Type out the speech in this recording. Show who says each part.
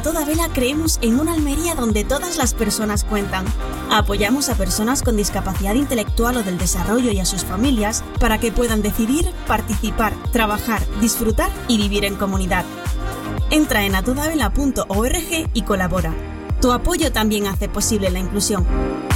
Speaker 1: toda vela creemos en una Almería donde todas las personas cuentan. Apoyamos a personas con discapacidad intelectual o del desarrollo y a sus familias para que puedan decidir, participar, trabajar, disfrutar y vivir en comunidad. Entra en atodavela.org y colabora. Tu apoyo también hace posible la inclusión.